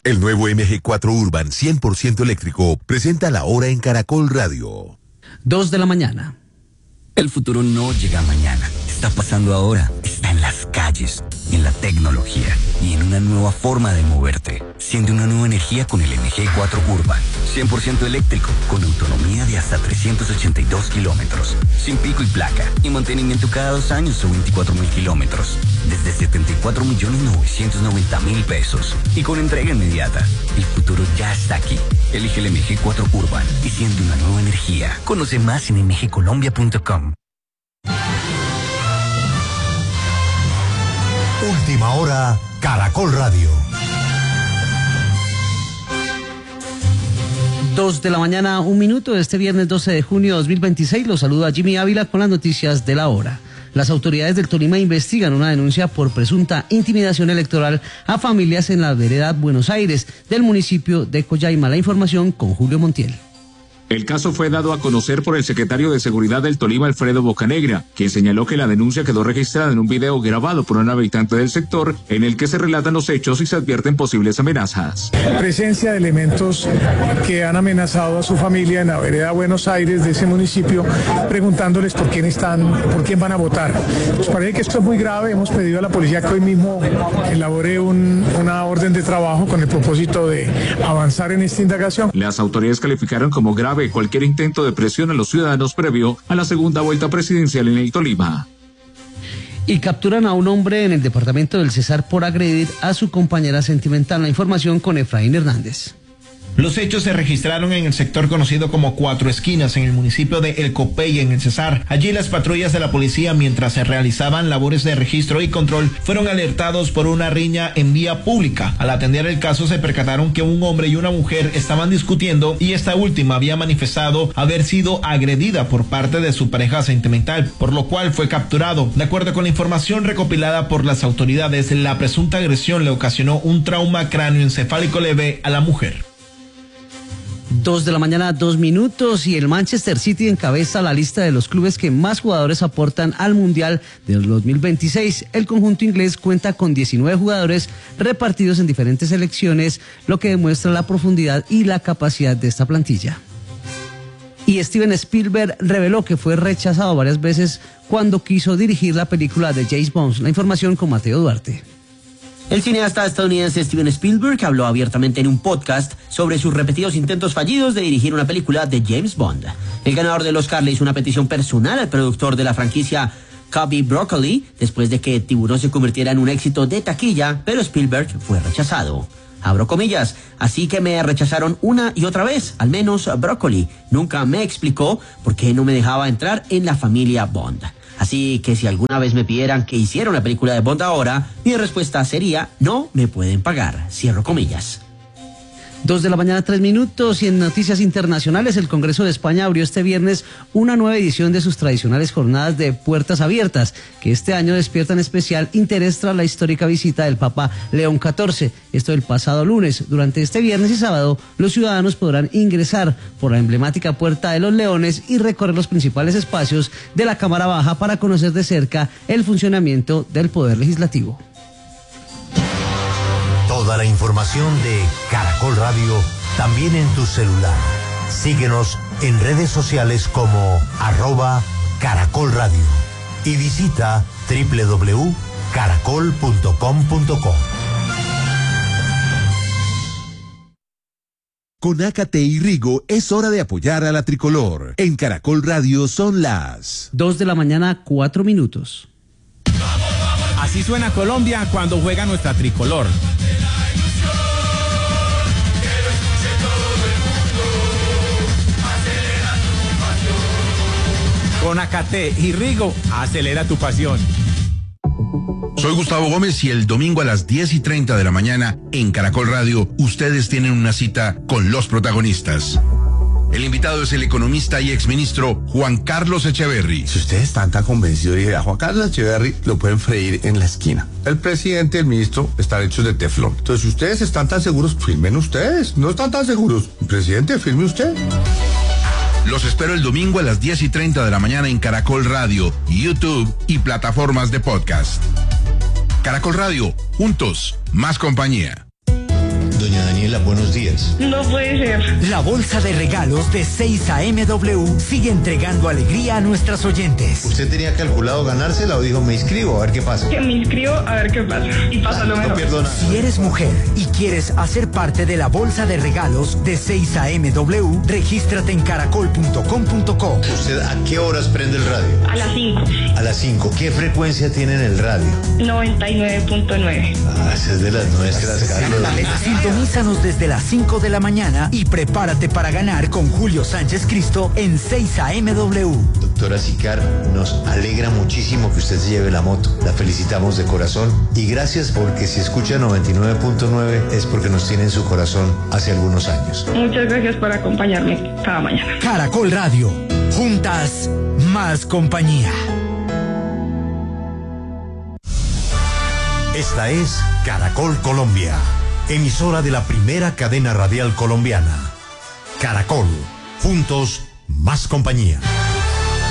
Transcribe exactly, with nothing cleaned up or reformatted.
El nuevo M G cuatro Urban cien por ciento eléctrico presenta la hora en Caracol Radio. Dos de la mañana. El futuro no llega mañana, está pasando ahora, está en las calles, en la tecnología y en una nueva forma de moverte. Siente una nueva energía con el M G cuatro Urban, cien por ciento eléctrico, con autonomía de hasta trescientos ochenta y dos kilómetros, sin pico y placa, y mantenimiento cada dos años o veinticuatro mil kilómetros, desde setenta y cuatro millones novecientos noventa mil pesos, y con entrega inmediata. El futuro ya está aquí. Elige el M G cuatro Urban y siente una nueva energía. Conoce más en m g colombia punto com. Última hora, Caracol Radio. Dos de la mañana, un minuto, este viernes doce de junio de dos mil veintiséis. Los saluda Jimmy Ávila con las noticias de la hora. Las autoridades del Tolima investigan una denuncia por presunta intimidación electoral a familias en la vereda Buenos Aires del municipio de Coyaima. La información con Julio Montiel. El caso fue dado a conocer por el secretario de Seguridad del Tolima, Alfredo Bocanegra, quien señaló que la denuncia quedó registrada en un video grabado por un habitante del sector en el que se relatan los hechos y se advierten posibles amenazas. Presencia de elementos que han amenazado a su familia en la vereda Buenos Aires de ese municipio, preguntándoles por quién están, por quién van a votar. Nos parece que esto es muy grave. Hemos pedido a la policía que hoy mismo elabore un, una orden de trabajo con el propósito de avanzar en esta indagación. Las autoridades calificaron como grave cualquier intento de presión a los ciudadanos previo a la segunda vuelta presidencial en el Tolima. Y capturan a un hombre en el departamento del Cesar por agredir a su compañera sentimental. La información con Efraín Hernández. Los hechos se registraron en el sector conocido como Cuatro Esquinas, en el municipio de El Copey, en el Cesar. Allí las patrullas de la policía, mientras se realizaban labores de registro y control, fueron alertados por una riña en vía pública. Al atender el caso se percataron que un hombre y una mujer estaban discutiendo y esta última había manifestado haber sido agredida por parte de su pareja sentimental, por lo cual fue capturado. De acuerdo con la información recopilada por las autoridades, la presunta agresión le ocasionó un trauma cráneoencefálico leve a la mujer. Dos de la mañana, dos minutos, y el Manchester City encabeza la lista de los clubes que más jugadores aportan al Mundial del dos mil veintiséis. El conjunto inglés cuenta con diecinueve jugadores repartidos en diferentes selecciones, lo que demuestra la profundidad y la capacidad de esta plantilla. Y Steven Spielberg reveló que fue rechazado varias veces cuando quiso dirigir la película de James Bond. La información con Mateo Duarte. El cineasta estadounidense Steven Spielberg habló abiertamente en un podcast sobre sus repetidos intentos fallidos de dirigir una película de James Bond. El ganador del Oscar le hizo una petición personal al productor de la franquicia, Cubby Broccoli, después de que Tiburón se convirtiera en un éxito de taquilla, pero Spielberg fue rechazado. Abro comillas, así que me rechazaron una y otra vez, al menos Broccoli. Nunca me explicó por qué no me dejaba entrar en la familia Bond. Así que si alguna vez me pidieran que hiciera una película de Bond ahora, mi respuesta sería, no me pueden pagar. Cierro comillas. Dos de la mañana, tres minutos, y en noticias internacionales, el Congreso de España abrió este viernes una nueva edición de sus tradicionales jornadas de puertas abiertas, que este año despiertan especial interés tras la histórica visita del Papa León catorce, esto el pasado lunes. Durante este viernes y sábado, los ciudadanos podrán ingresar por la emblemática Puerta de los Leones y recorrer los principales espacios de la Cámara Baja para conocer de cerca el funcionamiento del Poder Legislativo. Toda la información de Caracol Radio también en tu celular. Síguenos en redes sociales como arroba Caracol Radio y visita doble u doble u doble u punto caracol punto com punto co. Con Ácate y Rigo es hora de apoyar a la tricolor. En Caracol Radio son las Dos de la mañana, cuatro minutos. Así suena Colombia cuando juega nuestra tricolor. Con Ácate y Rigo, acelera tu pasión. Soy Gustavo Gómez y el domingo a las diez y treinta de la mañana en Caracol Radio, ustedes tienen una cita con los protagonistas. El invitado es el economista y exministro Juan Carlos Echeverry. Si ustedes están tan convencidos, dije, a Juan Carlos Echeverry lo pueden freír en la esquina. El presidente y el ministro están hechos de teflón. Entonces, si ustedes están tan seguros, firmen ustedes. No están tan seguros. Presidente, firme usted. Los espero el domingo a las diez y treinta de la mañana en Caracol Radio, YouTube y plataformas de podcast. Caracol Radio, juntos, más compañía. Doña Daniela, buenos días. No puede ser. La bolsa de regalos de seis A M W sigue entregando alegría a nuestras oyentes. ¿Usted tenía calculado ganársela o dijo me inscribo a ver qué pasa? Que me inscribo a ver qué pasa. Y pasa lo mejor. No pierdo nada. Si eres mujer y quieres hacer parte de la bolsa de regalos de seis A M W, regístrate en caracol punto com punto co. ¿Usted a qué horas prende el radio? A las cinco. A las cinco. ¿Qué frecuencia tiene en el radio? noventa y nueve punto nueve. Ah, esa es de las nuestras, Carlos. Sintonízanos desde las cinco de la mañana y prepárate para ganar con Julio Sánchez Cristo en seis A M W. Doctora Sicar, nos alegra muchísimo que usted se lleve la moto. La felicitamos de corazón y gracias porque si escucha noventa y nueve punto nueve es porque nos tiene en su corazón hace algunos años. Muchas gracias por acompañarme cada mañana. Caracol Radio. Juntas, más compañía. Esta es Caracol Colombia, emisora de la primera cadena radial colombiana. Caracol, juntos, más compañía.